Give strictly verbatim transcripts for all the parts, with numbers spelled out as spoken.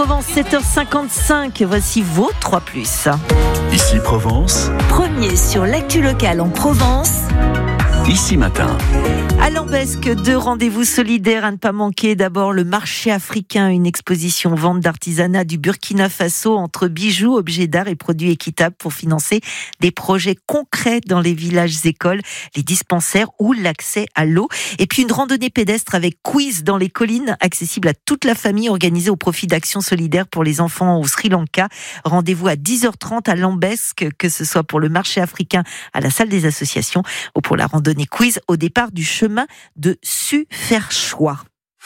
Provence, sept heures cinquante-cinq. Voici vos trois plus. Ici Provence. Premier sur l'actu locale en Provence. Ici Matin. À Lambesc, deux rendez-vous solidaires à ne pas manquer. D'abord, le marché africain, une exposition vente d'artisanat du Burkina Faso entre bijoux, objets d'art et produits équitables pour financer des projets concrets dans les villages écoles, les dispensaires ou l'accès à l'eau. Et puis une randonnée pédestre avec quiz dans les collines, accessible à toute la famille, organisée au profit d'Action Solidaire pour les enfants au Sri Lanka. Rendez-vous à dix heures trente à Lambesc, que ce soit pour le marché africain à la salle des associations ou pour la randonnée quiz au départ du chemin de Suferchois.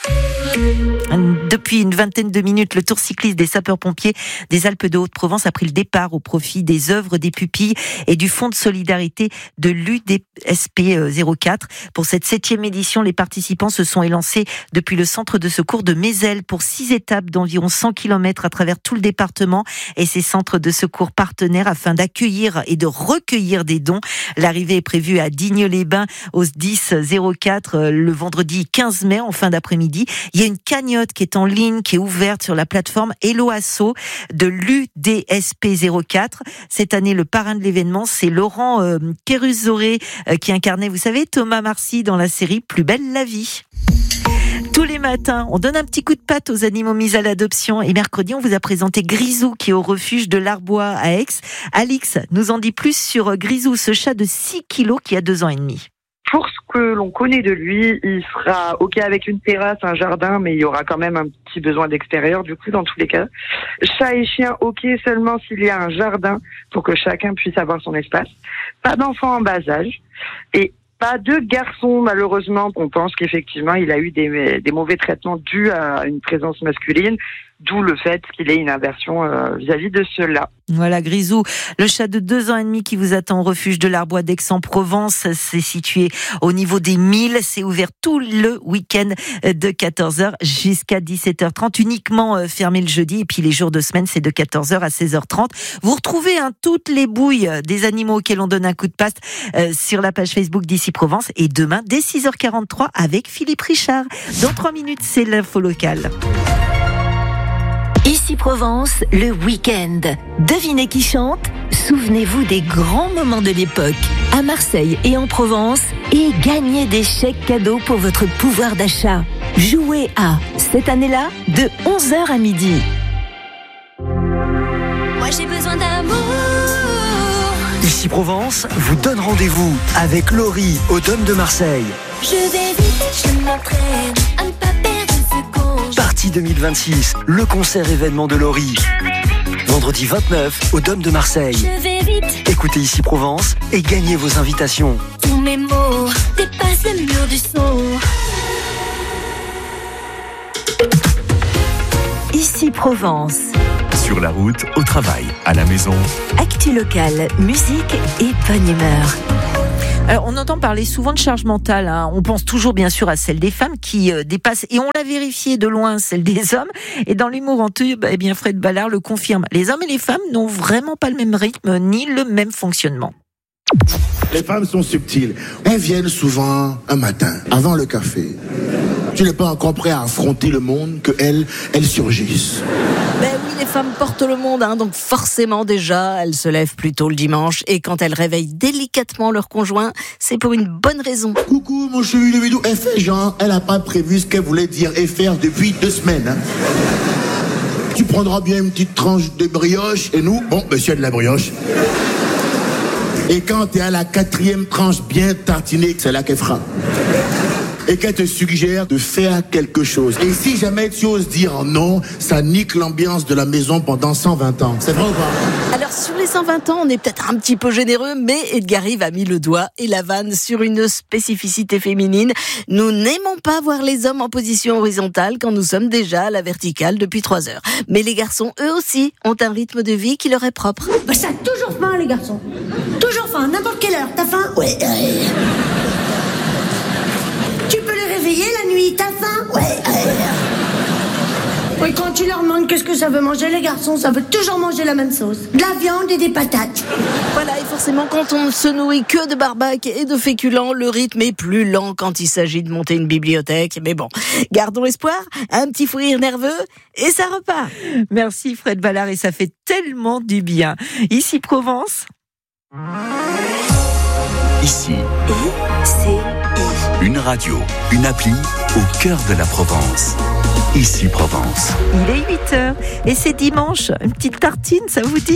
Depuis une vingtaine de minutes, le tour cycliste des sapeurs-pompiers des Alpes de Haute-Provence a pris le départ au profit des œuvres des pupilles et du fonds de solidarité de l'U D S P zéro quatre. Pour cette septième édition, les participants se sont élancés depuis le centre de secours de Mézel pour six étapes d'environ cent kilomètres à travers tout le département et ses centres de secours partenaires afin d'accueillir et de recueillir des dons. L'arrivée est prévue à Digne-les-Bains au dix zéro quatre le vendredi quinze mai en fin d'après-midi. Il y a une cagnotte qui est en ligne, qui est ouverte sur la plateforme Hello Asso de l'U D S P zéro quatre. Cette année, le parrain de l'événement, c'est Laurent euh, Kéruzoré euh, qui incarnait, vous savez, Thomas Marcy dans la série Plus belle la vie. Tous les matins, on donne un petit coup de patte aux animaux mis à l'adoption. Et mercredi, on vous a présenté Grisou qui est au refuge de l'Arbois à Aix. Alix nous en dit plus sur Grisou, ce chat de six kilos qui a deux ans et demi. Pour ce que l'on connaît de lui, il sera OK avec une terrasse, un jardin, mais il y aura quand même un petit besoin d'extérieur, du coup, dans tous les cas. Chat et chien, OK seulement s'il y a un jardin pour que chacun puisse avoir son espace. Pas d'enfant en bas âge. Et pas de garçon, malheureusement. On pense qu'effectivement, il a eu des, des mauvais traitements dus à une présence masculine, d'où le fait qu'il ait une aversion euh, vis-à-vis de cela. Voilà, Grisou, le chat de deux ans et demi qui vous attend au refuge de l'Arbois d'Aix-en-Provence. C'est situé au niveau des Milles. C'est ouvert tout le week-end de quatorze heures jusqu'à dix-sept heures trente, uniquement fermé le jeudi. Et puis les jours de semaine, c'est de quatorze heures à seize heures trente. Vous retrouvez hein, toutes les bouilles des animaux auxquels on donne un coup de patte euh, sur la page Facebook d'Ici Provence. Et demain, dès six heures quarante-trois, avec Philippe Richard. Dans trois minutes, c'est l'info locale. Ici Provence, le week-end. Devinez qui chante ? Souvenez-vous des grands moments de l'époque. À Marseille et en Provence. Et gagnez des chèques cadeaux pour votre pouvoir d'achat. Jouez à, cette année-là, de onze heures à midi. Moi j'ai besoin d'amour. Ici Provence vous donne rendez-vous avec Laurie au Dôme de Marseille. Je vais vite, je m'entraîne à ne pas perdre une seconde. Partie deux mille vingt-six, le concert événement de Laurie. Vendredi vingt-neuf au Dôme de Marseille. Je vais vite. Écoutez Ici Provence et gagnez vos invitations. Tous mes mots dépassent le mur du son. Ici Provence. Sur la route, au travail, à la maison. Actu locale, musique et bonne humeur. Alors, on entend parler souvent de charge mentale. Hein. On pense toujours, bien sûr, à celle des femmes qui euh, dépasse, et on l'a vérifié de loin, celle des hommes. Et dans l'humour en tube, eh bien, Fred Ballard le confirme. Les hommes et les femmes n'ont vraiment pas le même rythme, ni le même fonctionnement. Les femmes sont subtiles. Elles viennent souvent un matin, avant le café. Tu n'es pas encore prêt à affronter le monde que elles, elles surgissent. Ben oui, les femmes portent le monde, hein, donc forcément déjà, elles se lèvent plus tôt le dimanche et quand elles réveillent délicatement leur conjoint, c'est pour une bonne raison. Coucou mon chéri de vidéo, elle fait genre, elle n'a pas prévu ce qu'elle voulait dire et faire depuis deux semaines. Hein. Tu prendras bien une petite tranche de brioche et nous, bon, monsieur de la brioche. Et quand t'es à la quatrième tranche bien tartinée, c'est là qu'elle frappe. Et qu'elle te suggère de faire quelque chose. Et si jamais tu oses dire non, ça nique l'ambiance de la maison pendant cent vingt ans. C'est vrai ou pas ? Alors sur les cent vingt ans, on est peut-être un petit peu généreux, mais Edgar Rive a mis le doigt et la vanne sur une spécificité féminine. Nous n'aimons pas voir les hommes en position horizontale quand nous sommes déjà à la verticale depuis trois heures. Mais les garçons, eux aussi, ont un rythme de vie qui leur est propre. Bah ça a toujours faim les garçons. Toujours faim, n'importe quelle heure. T'as faim ? Ouais. ouais. Tu peux les réveiller la nuit, t'as faim ? Ouais. ouais. Oui, quand tu leur demandes qu'est-ce que ça veut manger les garçons, ça veut toujours manger la même sauce. De la viande et des patates. Voilà, et forcément, quand on ne se nourrit que de barbac et de féculents, le rythme est plus lent quand il s'agit de monter une bibliothèque. Mais bon, gardons espoir, un petit fou rire nerveux, et ça repart. Merci Fred Ballard, et ça fait tellement du bien. Ici Provence. Ici, I, une radio, une appli au cœur de la Provence. Ici Provence. Il est huit heures et c'est dimanche. Une petite tartine, ça vous dit ?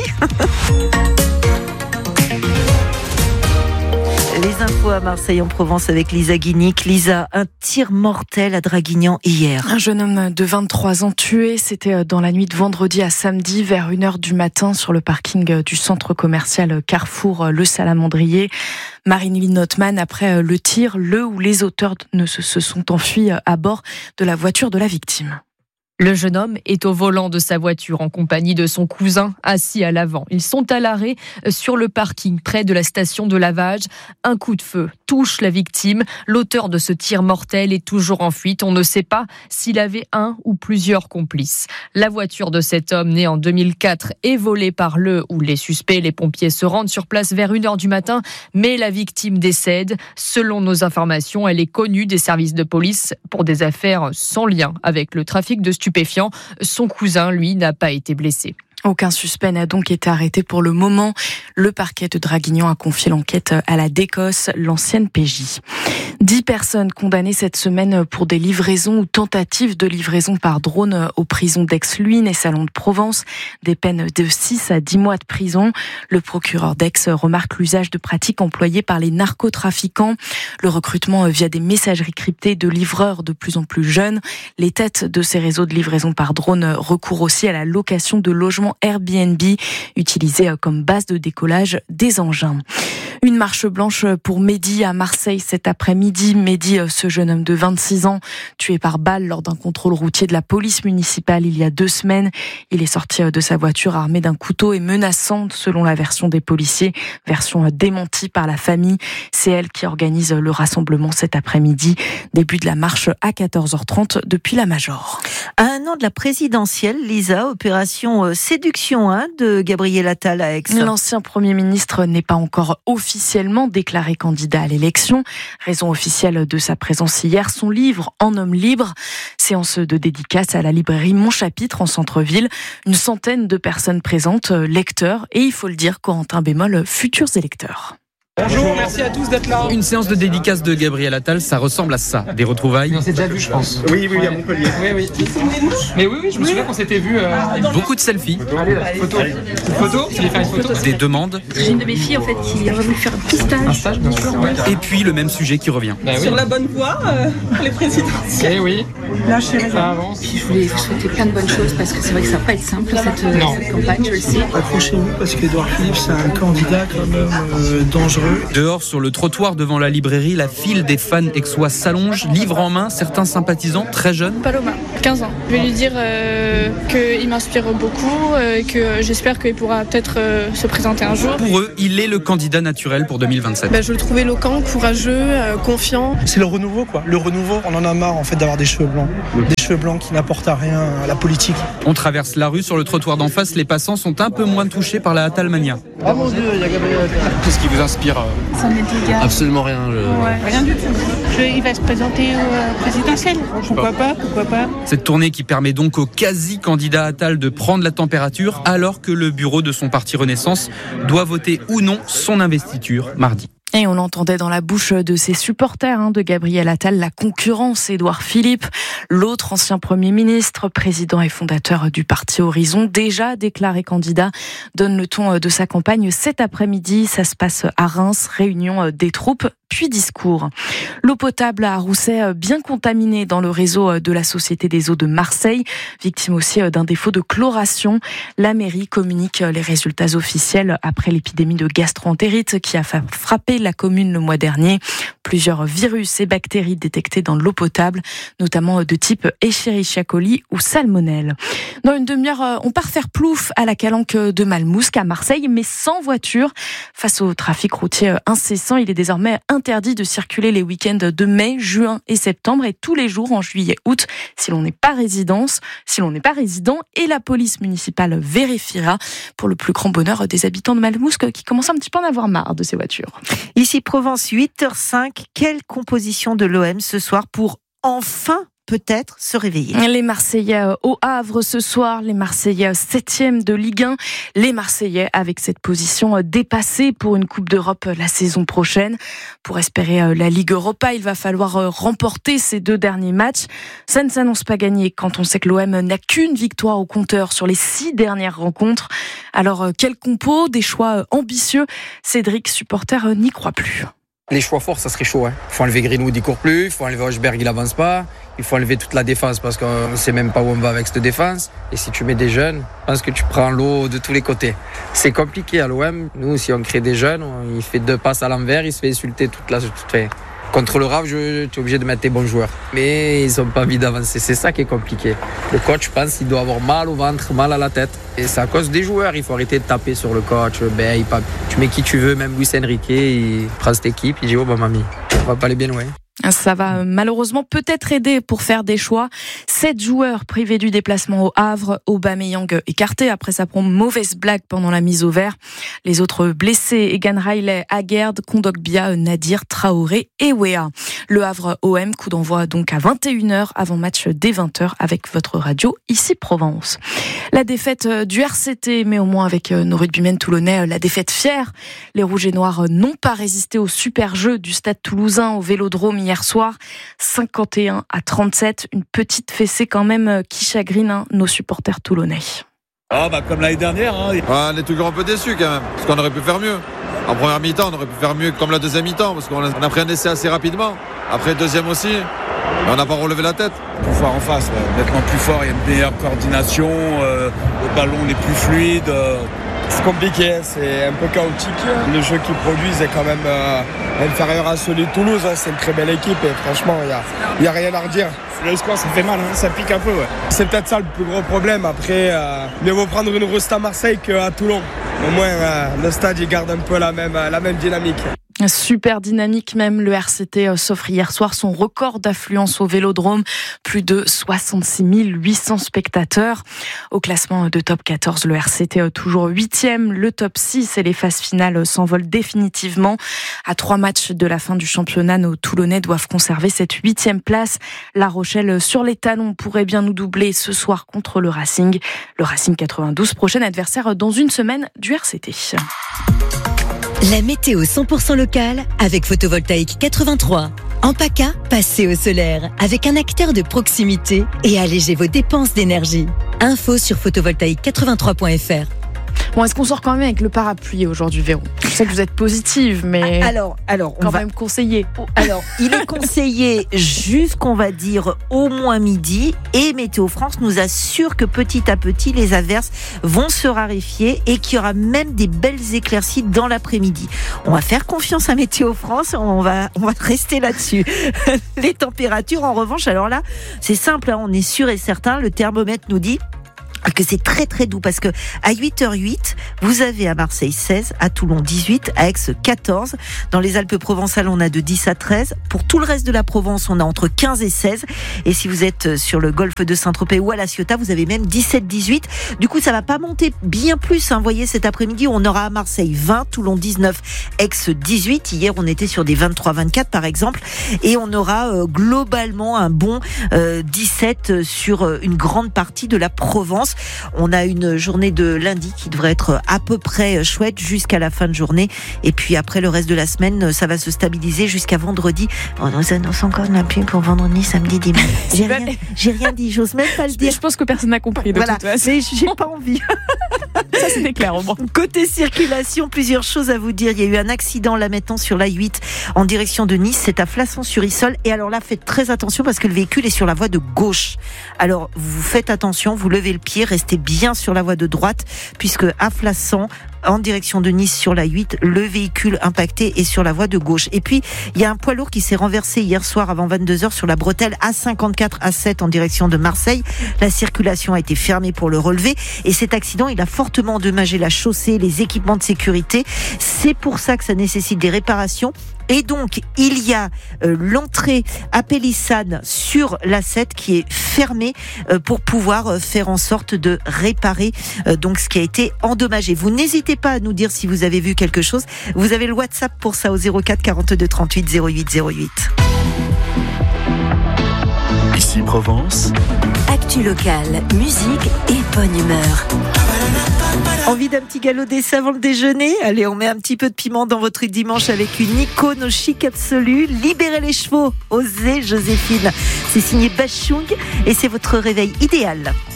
Les infos à Marseille en Provence avec Lisa Guinic. Lisa, un tir mortel à Draguignan hier. Un jeune homme de vingt-trois ans tué, c'était dans la nuit de vendredi à samedi vers une heure du matin sur le parking du centre commercial Carrefour Le Salamandrier. Marie-Line Notman, après le tir, le ou les auteurs ne se, se sont enfuis à bord de la voiture de la victime. Le jeune homme est au volant de sa voiture en compagnie de son cousin assis à l'avant. Ils sont à l'arrêt sur le parking près de la station de lavage. Un coup de feu touche la victime. L'auteur de ce tir mortel est toujours en fuite. On ne sait pas s'il avait un ou plusieurs complices. La voiture de cet homme né en deux mille quatre est volée par le ou les suspects. Les pompiers se rendent sur place vers une heure du matin, mais la victime décède. Selon nos informations, elle est connue des services de police pour des affaires sans lien avec le trafic de stupéfiants. Son cousin, lui, n'a pas été blessé. Aucun suspect n'a donc été arrêté pour le moment. Le parquet de Draguignan a confié l'enquête à la DECOS, l'ancienne P J. Dix personnes condamnées cette semaine pour des livraisons ou tentatives de livraison par drone aux prisons d'Aix-Luynes et Salon de Provence. Des peines de six à dix mois de prison. Le procureur d'Aix remarque l'usage de pratiques employées par les narcotrafiquants. Le recrutement via des messageries cryptées de livreurs de plus en plus jeunes. Les têtes de ces réseaux de livraison par drone recourent aussi à la location de logements Airbnb, utilisés comme base de décollage des engins. Une marche blanche pour Mehdi à Marseille cet après-midi. Mehdi, ce jeune homme de vingt-six ans, tué par balle lors d'un contrôle routier de la police municipale il y a deux semaines. Il est sorti de sa voiture armé d'un couteau et menaçant, selon la version des policiers, version démentie par la famille. C'est elle qui organise le rassemblement cet après-midi. Début de la marche à quatorze heures trente depuis la Major. À un an de la présidentielle, Lisa, opération séduction hein, de Gabriel Attal à Aix. L'ancien Premier ministre n'est pas encore officiellement déclaré candidat à l'élection. Raison officielle de sa présence hier, son livre En homme libre. Séance de dédicace à la librairie Mon Chapitre en centre-ville. Une centaine de personnes présentes, lecteurs et, il faut le dire, Corentin Bémol, futurs électeurs. Bonjour, merci à tous d'être là. Une séance de dédicace de Gabriel Attal, ça ressemble à ça, des retrouvailles. On s'est déjà vu, je pense. Oui, oui, à Montpellier. Oui, oui. Mais oui, oui, je me souviens qu'on s'était vu. Euh... Beaucoup de selfies. Allez, là, photo. Une photo, tu veux faire une photo. Des demandes. J'ai une de mes filles en fait qui a voulu faire un petit stage. Un stage, bien sûr. Ouais. Et puis le même sujet qui revient. Bah, oui. Sur la bonne voie, euh, pour les présidentielles. Eh oui. Là, chérie, ça avance. Puis je voulais vous souhaiter plein de bonnes choses parce que c'est vrai que ça va pas être simple cette, cette campagne, je le sais. Accrochez-vous parce qu'Édouard Philippe, c'est un candidat quand même euh, dangereux. Dehors, sur le trottoir devant la librairie, la file des fans aixois s'allonge, livre en main, certains sympathisants très jeunes. Paloma, quinze ans. Je vais lui dire euh, qu'il m'inspire beaucoup, euh, que j'espère qu'il pourra peut-être euh, se présenter un jour. Pour eux, il est le candidat naturel pour deux mille vingt-sept. Ben, je le trouve éloquent, courageux, euh, confiant. C'est le renouveau, quoi. Le renouveau, on en a marre en fait d'avoir des cheveux blancs. Des cheveux blancs qui n'apportent à rien à la politique. On traverse la rue, sur le trottoir d'en face, les passants sont un peu moins touchés par la Attalmania. Ah mon Dieu, il y a Gabriel Attal. Qu'est-ce qui vous inspire? Son dégâts. Absolument rien. Je... Ouais, rien du tout. Je, il va se présenter au présidentiel. Pourquoi pas, pourquoi pas. Cette tournée qui permet donc au quasi-candidat Attal de prendre la température alors que le bureau de son parti Renaissance doit voter ou non son investiture mardi. Et on entendait dans la bouche de ses supporters hein, de Gabriel Attal la concurrence Édouard Philippe, l'autre ancien Premier ministre, président et fondateur du parti Horizon, déjà déclaré candidat, donne le ton de sa campagne cet après-midi. Ça se passe à Reims, réunion des troupes, puis discours. L'eau potable à Rousset bien contaminée dans le réseau de la Société des eaux de Marseille, victime aussi d'un défaut de chloration. La mairie communique les résultats officiels après l'épidémie de gastro-entérite qui a frappé la commune le mois dernier. Plusieurs virus et bactéries détectés dans l'eau potable, notamment de type Escherichia coli ou Salmonelle. Dans une demi-heure, on part faire plouf à la calanque de Malmousque à Marseille, mais sans voiture. Face au trafic routier incessant, il est désormais interdit interdit de circuler les week-ends de mai, juin et septembre et tous les jours en juillet, août si l'on n'est pas résidence, si l'on n'est pas résident et la police municipale vérifiera pour le plus grand bonheur des habitants de Malmousque qui commencent un petit peu à en avoir marre de ces voitures. Ici Provence, huit heures cinq. Quelle composition de l'O M ce soir pour enfin peut-être se réveiller. Les Marseillais au Havre ce soir, les Marseillais septième de Ligue un, les Marseillais avec cette position dépassée pour une Coupe d'Europe la saison prochaine. Pour espérer la Ligue Europa, il va falloir remporter ces deux derniers matchs. Ça ne s'annonce pas gagné quand on sait que l'O M n'a qu'une victoire au compteur sur les six dernières rencontres. Alors quel compo, des choix ambitieux, Cédric, supporter, n'y croit plus. Les choix forts, ça serait chaud. Hein. Il faut enlever Greenwood, il court plus. Il faut enlever Hochberg, il avance pas. Il faut enlever toute la défense parce qu'on ne sait même pas où on va avec cette défense. Et si tu mets des jeunes, je pense que tu prends l'eau de tous les côtés. C'est compliqué à l'O M. Nous, si on crée des jeunes, on, il fait deux passes à l'envers, il se fait insulter toute la... Toute fait. Contre le Rav, tu es obligé de mettre des bons joueurs. Mais ils n'ont pas envie d'avancer. C'est ça qui est compliqué. Le coach, je pense, il doit avoir mal au ventre, mal à la tête. Et c'est à cause des joueurs. Il faut arrêter de taper sur le coach. Ben, il, tu mets qui tu veux, même Luis Enrique, il prend cette équipe, il dit « Oh, bah, mamie, on va pas aller bien loin ». Ça va malheureusement peut-être aider pour faire des choix. Sept joueurs privés du déplacement au Havre, Aubameyang écarté après sa mauvaise blague pendant la mise au vert. Les autres blessés, Egan Riley, Aguerd, Kondogbia, Nadir, Traoré et Wea. Le Havre O M, coup d'envoi donc à vingt et une heures, avant match dès vingt heures avec votre radio ici Provence. La défaite du R C T, mais au moins avec nos rugbymen toulonnais, la défaite fière. Les Rouges et Noirs n'ont pas résisté au super jeu du Stade Toulousain au Vélodrome hier soir, cinquante et un à trente-sept, une petite fessée quand même qui chagrine hein, nos supporters toulonnais. Oh bah comme l'année dernière, hein. On est toujours un peu déçus quand même, parce qu'on aurait pu faire mieux. En première mi-temps, on aurait pu faire mieux comme la deuxième mi-temps, parce qu'on a pris un essai assez rapidement. Après deuxième aussi, on n'a pas relevé la tête. Plus fort en face, ouais. Nettement plus fort, il y a une meilleure coordination, euh, le ballon est plus fluide. Euh... C'est compliqué, c'est un peu chaotique. Le jeu qu'ils produisent est quand même euh, inférieur à celui de Toulouse. Hein. C'est une très belle équipe et franchement, il n'y a, y a rien à redire. Le score, ça fait mal, hein. Ça pique un peu. Ouais. C'est peut-être ça le plus gros problème. Après, euh, mieux vaut prendre une rust à Marseille qu'à Toulon. Au moins, euh, le stade, il garde un peu la même, la même dynamique. Super dynamique même, le R C T s'offre hier soir son record d'affluence au Vélodrome, plus de soixante-six mille huit cents spectateurs. Au classement de top quatorze, le R C T toujours huitième, le top six et les phases finales s'envolent définitivement. À trois matchs de la fin du championnat, nos Toulonnais doivent conserver cette huitième place. La Rochelle sur les talons pourrait bien nous doubler ce soir contre le Racing. Le Racing quatre-vingt-douze, prochain adversaire dans une semaine du R C T. La météo cent pour cent locale avec Photovoltaïque quatre-vingt-trois. En PACA, passez au solaire avec un acteur de proximité et allégez vos dépenses d'énergie. Info sur photovoltaïque quatre-vingt-trois point f r. Bon, est-ce qu'on sort quand même avec le parapluie aujourd'hui, Véro ? Je sais que vous êtes positive, mais alors, alors, quand on va... même conseillé. Alors, il est conseillé jusqu'on va dire au moins midi, et Météo France nous assure que petit à petit, les averses vont se raréfier et qu'il y aura même des belles éclaircies dans l'après-midi. On va faire confiance à Météo France, on va, on va rester là-dessus. Les températures, en revanche, alors là, c'est simple, hein, on est sûr et certain, le thermomètre nous dit que c'est très très doux parce que à huit heures huit, vous avez à Marseille seize, à Toulon dix-huit, à Aix quatorze. Dans les Alpes-Provençales, on a de dix à treize. Pour tout le reste de la Provence, on a entre quinze et seize. Et si vous êtes sur le golfe de Saint-Tropez ou à La Ciotat, vous avez même dix-sept dix-huit. Du coup, ça va pas monter bien plus. Hein. Vous voyez, cet après-midi, on aura à Marseille vingt, Toulon dix-neuf, Aix dix-huit. Hier, on était sur des vingt-trois vingt-quatre par exemple. Et on aura euh, globalement un bon euh, dix-sept sur euh, une grande partie de la Provence. On a une journée de lundi qui devrait être à peu près chouette jusqu'à la fin de journée. Et puis après, le reste de la semaine, ça va se stabiliser jusqu'à vendredi. On nous annonce encore de la pluie pour vendredi, samedi, dimanche. J'ai rien, j'ai rien dit, j'ose même pas le dire. Je pense que personne n'a compris de voilà. toute façon. Mais j'ai pas envie. Ça, c'était clair au moins. Côté circulation, plusieurs choses à vous dire. Il y a eu un accident là maintenant sur l'A huit en direction de Nice. C'est à Flasson-sur-Issol. Et alors là, faites très attention parce que le véhicule est sur la voie de gauche. Alors, vous faites attention, vous levez le pied, restez bien sur la voie de droite puisque à Flasson, en direction de Nice sur l'A huit, le véhicule impacté est sur la voie de gauche. Et puis, il y a un poids lourd qui s'est renversé hier soir avant vingt-deux heures sur la bretelle A cinquante-quatre A sept en direction de Marseille. La circulation a été fermée pour le relever et cet accident, il a fortement endommagé la chaussée, les équipements de sécurité. C'est pour ça que ça nécessite des réparations Et donc, il y a euh, l'entrée à Pélissane sur l'A sept qui est fermée euh, pour pouvoir euh, faire en sorte de réparer euh, donc ce qui a été endommagé. Vous n'hésitez pas à nous dire si vous avez vu quelque chose. Vous avez le WhatsApp pour ça au zéro quatre quarante-deux trente-huit zéro huit zéro huit. Ici Provence. Actu locale, musique et bonne humeur. Envie d'un petit galop d'essai avant le déjeuner? Allez, on met un petit peu de piment dans votre dimanche avec une icône au chic absolu. Libérez les chevaux, osez Joséphine. C'est signé Bachung et c'est votre réveil idéal.